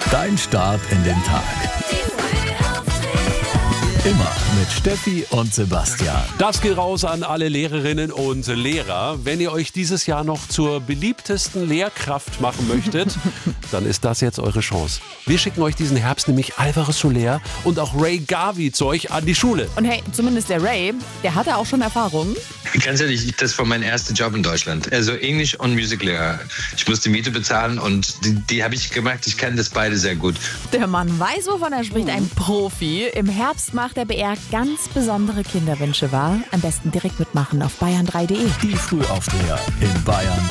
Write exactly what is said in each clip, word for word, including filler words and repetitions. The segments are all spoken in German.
Dein Start in den Tag. Immer mit Steffi und Sebastian. Das geht raus an alle Lehrerinnen und Lehrer. Wenn ihr euch dieses Jahr noch zur beliebtesten Lehrkraft machen möchtet, dann ist das jetzt eure Chance. Wir schicken euch diesen Herbst nämlich Alvaro Soler und auch Ray Garvey zu euch an die Schule. Und hey, zumindest der Ray, der hatte auch schon Erfahrung. Ganz ehrlich, das war mein erster Job in Deutschland. Also Englisch- und Musiklehrer. Ich musste Miete bezahlen und die, die habe ich gemacht. Ich kann das beide sehr gut. Der Mann weiß, wovon er spricht, ein Profi. Im Herbst macht der B R ganz besondere Kinderwünsche wahr. Am besten direkt mitmachen auf bayern drei punkt de. Die Frühaufsteher in Bayern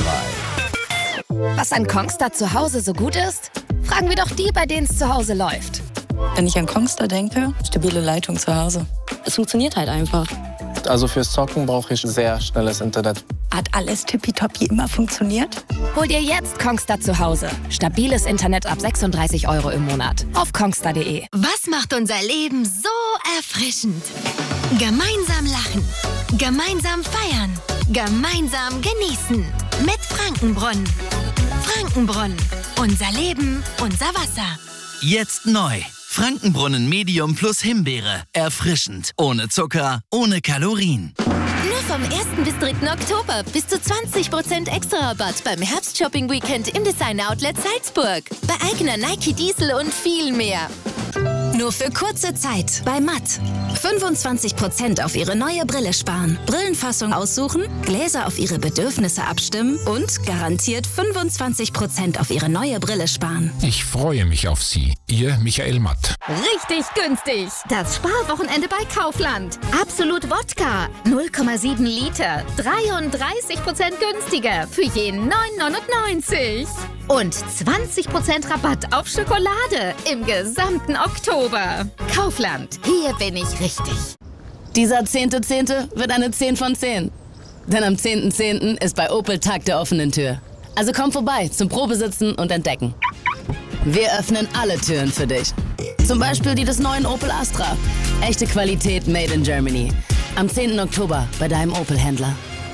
drei. Was an Kongstar zu Hause so gut ist? Fragen wir doch die, bei denen es zu Hause läuft. Wenn ich an Kongstar denke, stabile Leitung zu Hause. Es funktioniert halt einfach. Also fürs Zocken brauche ich sehr schnelles Internet. Hat alles tippitoppi immer funktioniert? Hol dir jetzt Kongstar zu Hause. Stabiles Internet ab sechsunddreißig Euro im Monat. Auf kongstar punkt de. Was macht unser Leben so erfrischend? Gemeinsam lachen. Gemeinsam feiern. Gemeinsam genießen. Mit Frankenbrunnen. Frankenbrunnen. Unser Leben, unser Wasser. Jetzt neu. Frankenbrunnen Medium plus Himbeere. Erfrischend. Ohne Zucker, ohne Kalorien. Nur vom ersten bis dritten Oktober bis zu zwanzig Prozent extra Rabatt beim Herbst-Shopping-Weekend im Designer-Outlet Salzburg. Bei eigener Nike Diesel und viel mehr. Nur für kurze Zeit bei Matt. fünfundzwanzig Prozent auf Ihre neue Brille sparen. Brillenfassung aussuchen, Gläser auf Ihre Bedürfnisse abstimmen und garantiert fünfundzwanzig Prozent auf Ihre neue Brille sparen. Ich freue mich auf Sie. Ihr Michael Matt. Richtig günstig. Das Sparwochenende bei Kaufland. Absolut Wodka. null Komma sieben Liter. dreiunddreißig Prozent günstiger für jeden neun neunundneunzig. Und zwanzig Prozent Rabatt auf Schokolade im gesamten Oktober. Kaufland. Hier bin ich richtig. Dieser zehnte zehnte wird eine zehn von zehn. Denn am zehnten zehnten ist bei Opel Tag der offenen Tür. Also komm vorbei zum Probesitzen und Entdecken. Wir öffnen alle Türen für dich. Zum Beispiel die des neuen Opel Astra. Echte Qualität made in Germany. Am zehnten Oktober bei deinem Opel-Händler.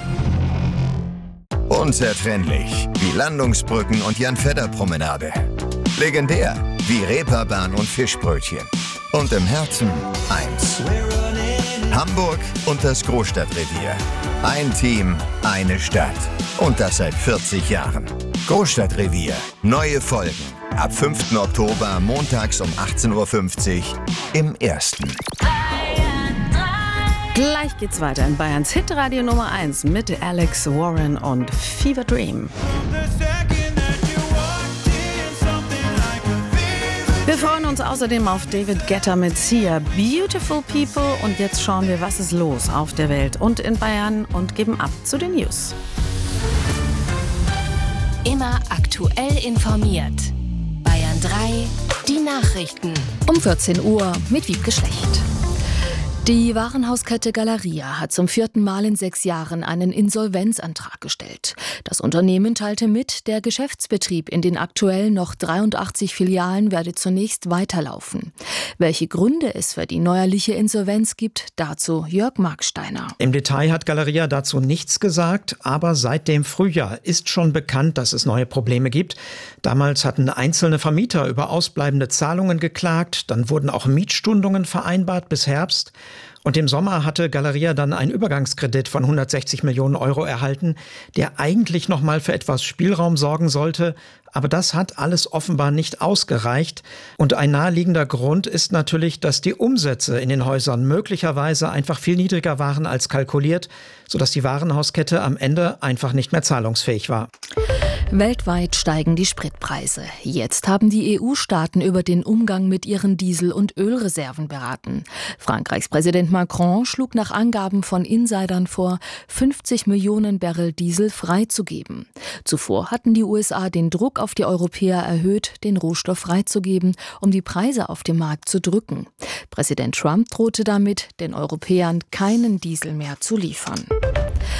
Unzertrennlich wie Landungsbrücken und Jan-Fedder-Promenade. Legendär wie Reeperbahn und Fischbrötchen. Und im Herzen eins. Hamburg und das Großstadtrevier. Ein Team, eine Stadt. Und das seit vierzig Jahren. Großstadtrevier. Neue Folgen. Ab fünften Oktober montags um achtzehn Uhr fünfzig im Ersten. Gleich geht's weiter in Bayerns Hitradio Nummer eins mit Alex Warren und Fever Dream. Wir freuen uns außerdem auf David Guetta mit Sia, Beautiful People. Und jetzt schauen wir, was ist los auf der Welt und in Bayern und geben ab zu den News. Immer aktuell informiert. Bayern drei, die Nachrichten. Um vierzehn Uhr mit Wiebke Schlecht. Die Warenhauskette Galeria hat zum vierten Mal in sechs Jahren einen Insolvenzantrag gestellt. Das Unternehmen teilte mit, der Geschäftsbetrieb in den aktuell noch dreiundachtzig Filialen werde zunächst weiterlaufen. Welche Gründe es für die neuerliche Insolvenz gibt, dazu Jörg Marksteiner. Im Detail hat Galeria dazu nichts gesagt, aber seit dem Frühjahr ist schon bekannt, dass es neue Probleme gibt. Damals hatten einzelne Vermieter über ausbleibende Zahlungen geklagt, dann wurden auch Mietstundungen vereinbart bis Herbst. Und im Sommer hatte Galeria dann einen Übergangskredit von hundertsechzig Millionen Euro erhalten, der eigentlich noch mal für etwas Spielraum sorgen sollte. Aber das hat alles offenbar nicht ausgereicht. Und ein naheliegender Grund ist natürlich, dass die Umsätze in den Häusern möglicherweise einfach viel niedriger waren als kalkuliert, sodass die Warenhauskette am Ende einfach nicht mehr zahlungsfähig war. Weltweit steigen die Spritpreise. Jetzt haben die E U-Staaten über den Umgang mit ihren Diesel- und Ölreserven beraten. Frankreichs Präsident Macron schlug nach Angaben von Insidern vor, fünfzig Millionen Barrel Diesel freizugeben. Zuvor hatten die U S A den Druck auf die Europäer erhöht, den Rohstoff freizugeben, um die Preise auf dem Markt zu drücken. Präsident Trump drohte damit, den Europäern keinen Diesel mehr zu liefern.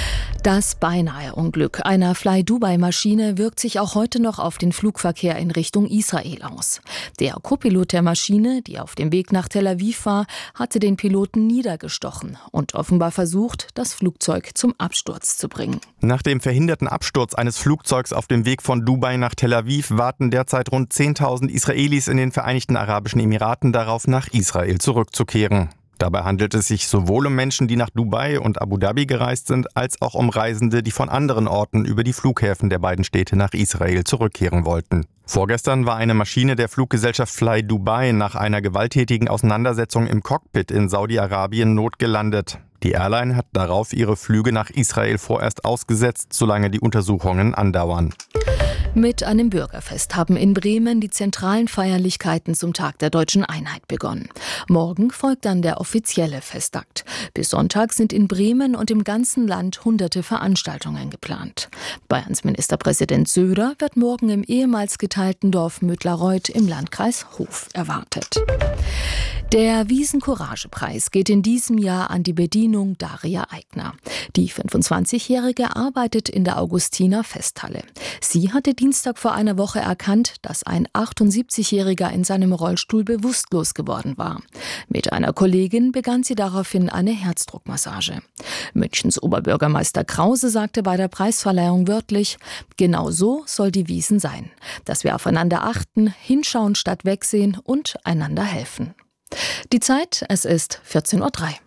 Das Beinahe-Unglück einer Fly-Dubai-Maschine wirkt sich auch heute noch auf den Flugverkehr in Richtung Israel aus. Der Co-Pilot der Maschine, die auf dem Weg nach Tel Aviv war, hatte den Piloten niedergestochen und offenbar versucht, das Flugzeug zum Absturz zu bringen. Nach dem verhinderten Absturz eines Flugzeugs auf dem Weg von Dubai nach Tel Aviv warten derzeit rund zehntausend Israelis in den Vereinigten Arabischen Emiraten darauf, nach Israel zurückzukehren. Dabei handelt es sich sowohl um Menschen, die nach Dubai und Abu Dhabi gereist sind, als auch um Reisende, die von anderen Orten über die Flughäfen der beiden Städte nach Israel zurückkehren wollten. Vorgestern war eine Maschine der Fluggesellschaft Fly Dubai nach einer gewalttätigen Auseinandersetzung im Cockpit in Saudi-Arabien notgelandet. Die Airline hat darauf ihre Flüge nach Israel vorerst ausgesetzt, solange die Untersuchungen andauern. Mit einem Bürgerfest haben in Bremen die zentralen Feierlichkeiten zum Tag der Deutschen Einheit begonnen. Morgen folgt dann der offizielle Festakt. Bis Sonntag sind in Bremen und im ganzen Land hunderte Veranstaltungen geplant. Bayerns Ministerpräsident Söder wird morgen im ehemals geteilten Dorf Mödlareuth im Landkreis Hof erwartet. Der Wiesen-Courage-Preis geht in diesem Jahr an die Bedienung Daria Eigner. Die fünfundzwanzigjährige arbeitet in der Augustiner Festhalle. Sie hatte Dienstag vor einer Woche erkannt, dass ein achtundsiebzigjähriger in seinem Rollstuhl bewusstlos geworden war. Mit einer Kollegin begann sie daraufhin eine Herzdruckmassage. Münchens Oberbürgermeister Krause sagte bei der Preisverleihung wörtlich: Genau so soll die Wiesn sein. Dass wir aufeinander achten, hinschauen statt wegsehen und einander helfen. Die Zeit, es ist vierzehn Uhr drei.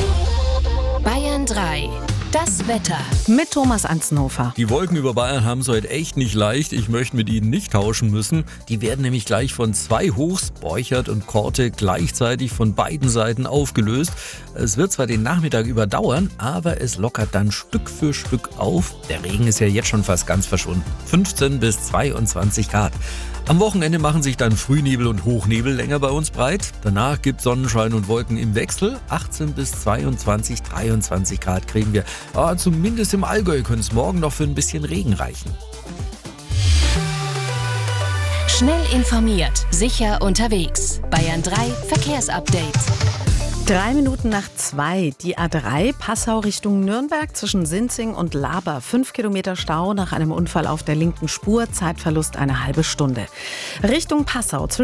Bayern drei. Das Wetter. Mit Thomas Anzenhofer. Die Wolken über Bayern haben es heute echt nicht leicht. Ich möchte mit ihnen nicht tauschen müssen. Die werden nämlich gleich von zwei Hochs, Borchert und Korte, gleichzeitig von beiden Seiten aufgelöst. Es wird zwar den Nachmittag überdauern, aber es lockert dann Stück für Stück auf. Der Regen ist ja jetzt schon fast ganz verschwunden. fünfzehn bis zweiundzwanzig Grad. Am Wochenende machen sich dann Frühnebel und Hochnebel länger bei uns breit. Danach gibt Sonnenschein und Wolken im Wechsel. achtzehn bis zweiundzwanzig, dreiundzwanzig Grad kriegen wir. Aber zumindest im Allgäu könnte es morgen noch für ein bisschen Regen reichen. Schnell informiert, sicher unterwegs. Bayern drei Verkehrsupdate. Drei Minuten nach zwei. Die A drei Passau Richtung Nürnberg zwischen Sinzing und Laber. Fünf Kilometer Stau nach einem Unfall auf der linken Spur. Zeitverlust eine halbe Stunde. Richtung Passau zwischen